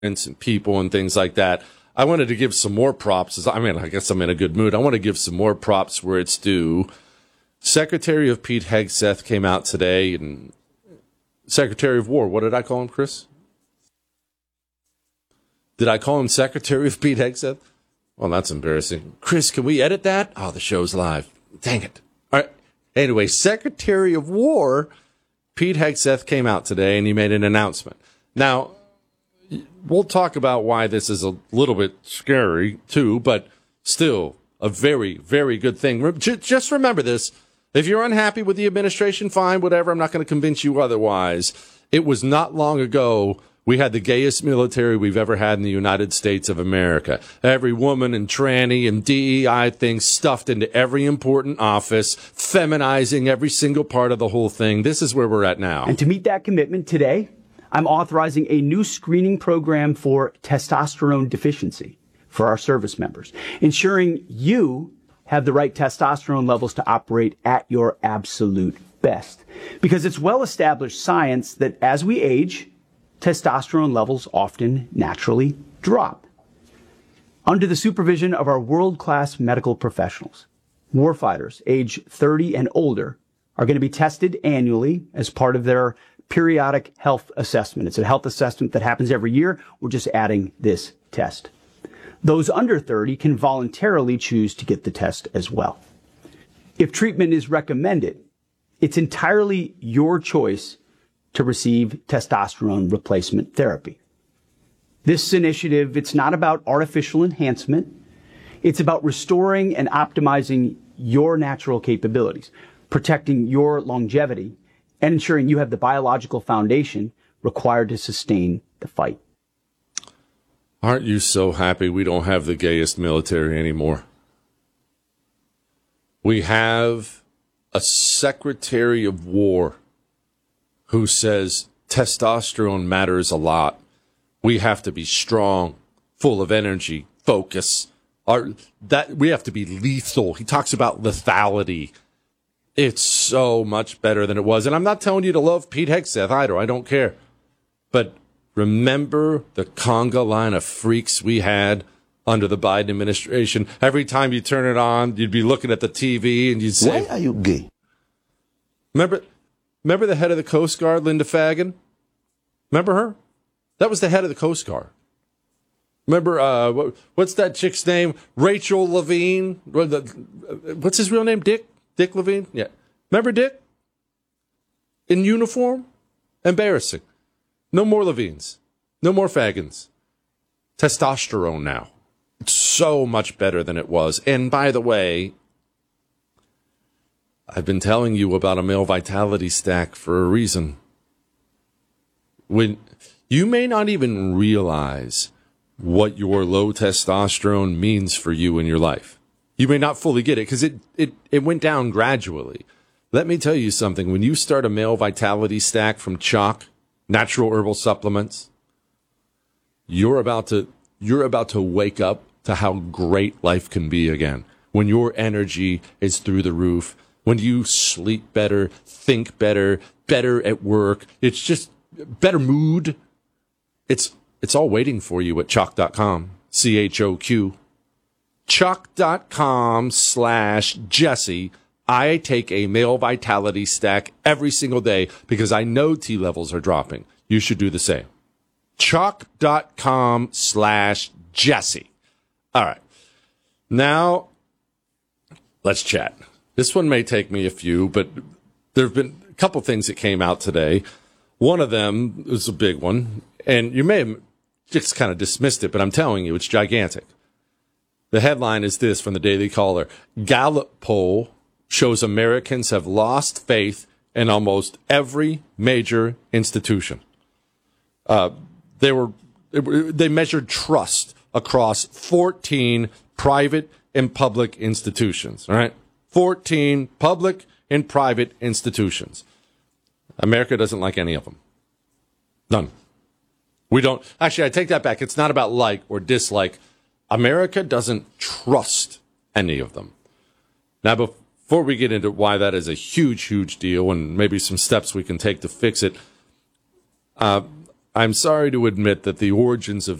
and people and things like that. I wanted to give some more props. I mean, I guess I'm in a good mood. I want to give some more props where it's due. Secretary of Pete Hegseth came out today, and Secretary of War. What did I call him, Chris? Did I call him Secretary of Pete Hegseth? Well, that's embarrassing. Chris, can we edit that? Oh, the show's live. Dang it. All right. Anyway, Secretary of War Pete Hegseth came out today, and he made an announcement. Now, we'll talk about why this is a little bit scary, too, but still a very, very good thing. Just remember this. If you're unhappy with the administration, fine, whatever. I'm not going to convince you otherwise. It was not long ago we had the gayest military we've ever had in the United States of America. Every woman and tranny and DEI thing stuffed into every important office, feminizing every single part of the whole thing. This is where we're at now. And to meet that commitment today, I'm authorizing a new screening program for testosterone deficiency for our service members, ensuring you have the right testosterone levels to operate at your absolute best. Because it's well-established science that as we age, testosterone levels often naturally drop. Under the supervision of our world-class medical professionals, warfighters age 30 and older are going to be tested annually as part of their periodic health assessment. It's a health assessment that happens every year. We're just adding this test. Those under 30 can voluntarily choose to get the test as well. If treatment is recommended, it's entirely your choice to receive testosterone replacement therapy. This initiative, it's not about artificial enhancement. It's about restoring and optimizing your natural capabilities, protecting your longevity, and ensuring you have the biological foundation required to sustain the fight. Aren't you so happy we don't have the gayest military anymore? We have a Secretary of War who says testosterone matters a lot. We have to be strong, full of energy, focus. We have to be lethal. He talks about lethality. It's so much better than it was. And I'm not telling you to love Pete Hegseth either. I don't care. But remember the conga line of freaks we had under the Biden administration? Every time you turn it on, you'd be looking at the TV and you'd say, "Why are you gay?" Remember the head of the Coast Guard, Linda Fagan? Remember her? That was the head of the Coast Guard. Remember, what's that chick's name? Rachel Levine? What's his real name? Dick Levine? Yeah. Remember Dick? In uniform? Embarrassing. No more Levines. No more Fagans. Testosterone now. It's so much better than it was. And by the way, I've been telling you about a male vitality stack for a reason. When you may not even realize what your low testosterone means for you in your life. You may not fully get it because it went down gradually. Let me tell you something. When you start a male vitality stack from Choq, natural herbal supplements, you're about to wake up to how great life can be again. When your energy is through the roof, when you sleep better, think better, better at work, it's just better mood. It's all waiting for you at Choq.com, CHOQ. Choq.com/Jesse. I take a male vitality stack every single day because I know T levels are dropping. You should do the same. Choq.com/Jesse. All right. Now, let's chat. This one may take me a few, but there have been a couple things that came out today. One of them was a big one, and you may have just kind of dismissed it, but I'm telling you, it's gigantic. The headline is this from the Daily Caller. Gallup poll shows Americans have lost faith in almost every major institution. They measured trust across 14 private and public institutions, all right? 14 public and private institutions. America doesn't like any of them. None. We don't. Actually, I take that back. It's not about like or dislike. America doesn't trust any of them. Now, before we get into why that is a huge, huge deal and maybe some steps we can take to fix it, I'm sorry to admit that the origins of